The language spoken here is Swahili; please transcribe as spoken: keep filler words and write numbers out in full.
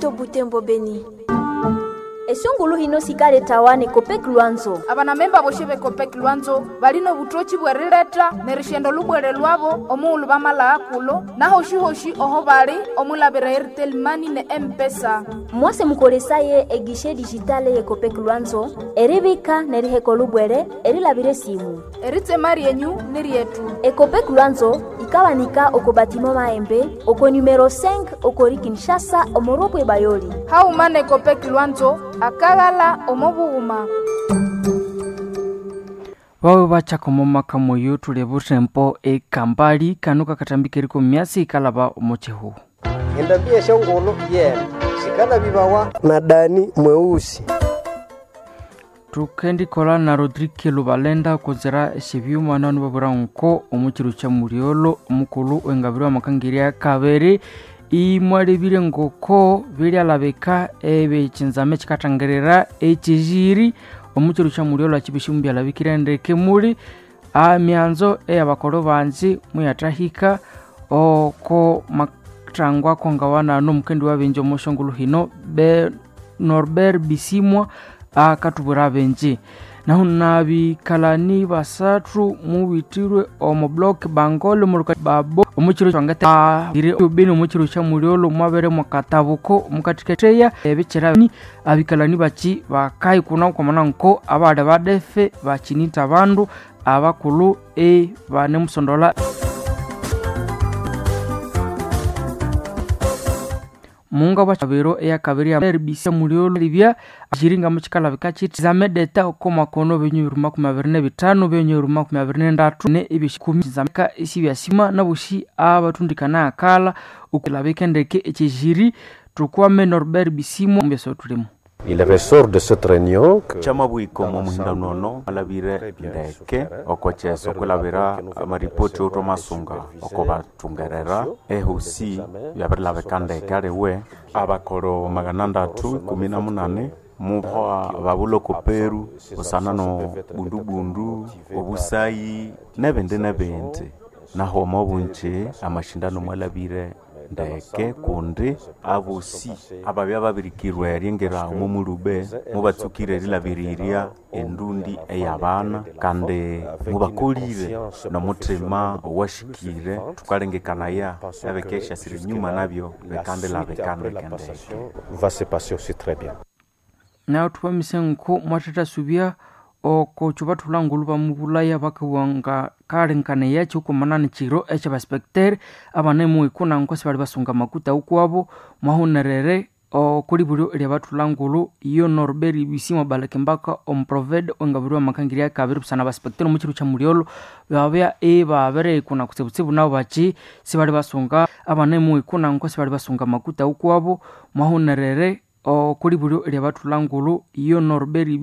Moto Butembo Beni. Esungulu hino sikale tawane Kopek Luanzo. Abana memba boshebe Kopek Luanzo balino butochi bwerileta nerishendo lubwere lwabo omulu bamala akulo na hoshi hoshi oho bali omulabira Airtel Money ne M-Pesa. Mwase mukolesaye egishe digitale ye Kopek Luanzo eribika neriheko lubwere erilabire simu. Eritse mari yenyu nirietu. E Kopek Luanzo ikawanika oko batimo maembe oko numero cinq oko Kinshasa omoropwe bayoli. Haumane Kopek Luanzo akagala omobuguma. Wawe bacha komomaka moyo tulebu tempo e kambali kanuka katambikiriko myasi ikalaba omochehu. Endabia shongolo ye sikala bibawa na Dani mweusi. Tukendi kola na Rodrigue Lubalenda kozera shivyuma nanu babura nko omuchiru cha muriolo omukulu engabiro amakangiria kabere imwalibire ngoko biri alabeka ebe chinzame chikatangerera echijiri omuchiru cha muriolo achibishimbi alabikira ndeke muri a mianzo e abakoro banzi muyatahika oko matrangwa kongawana no mukendi wa benjo moshongulu hino be Norbert Bisimwa akatubura benji naho nabi kalani basatru mubitirwe omo block bangole muruka babo omuchiro changate dire obene omuchiro cha muriolo mwabere mukatabuko mukatiketeya ebikira ni abikalani bachi bakai kuna komana nko abade badefe bachinita bandu abakulu e bane musondola munga wa chabero ya kabiri ya erbisa muriolo libya jiringa muchikala bikachiti zamedeta okoma kono benyuru makumi bine bitano benyuru makumi bine ndatu ne ibishikumi zameka isibya sima nabushi abatundikana akala ukilabekendeke ekijiri tukwame Norbert Bisimwa mbeso tulimo. Il ressort de cette réunion que chama bwiko mu muhindanono alabire ndeke okocheso kulabira amaripoti otomasunga okobatungerera ehusi yabirlabe kande karewe abakoro magana ndatu kumi na munane muho babulo koperu osanano bundubundu obusayi nebende nebende naho mobunche amashindano mwalabire ndeke kundi abusi ababya babirikirwe ringera umumurube mubatsukire rilabiriria endundi eyabana kandi mubakolire no mutima washikire tukalengekana ya abekesha siri nyuma nabyo bekande labekande kande va se passer aussi très bien. Na tupamise nko mwatata subia oko chubatula nguluba mubulaya bakawanga karenkane yacho ko manani chiro echa baspecter abane mu ikuna nkosi bali basunga makuta ukwabo mahonerere o kuri buri eri batula ngulu iyo Norbert Bisimwa balakembaka on proved ongabirwa makangiria kabiri busana baspecter mu chiru cha muriolo babya e babere kuna kusebutsibu nabo bachi sibali basunga abane mu ikuna nkosi bali basunga makuta ukwabo mahonerere o kuri buri eri batula ngulu iyo Norbert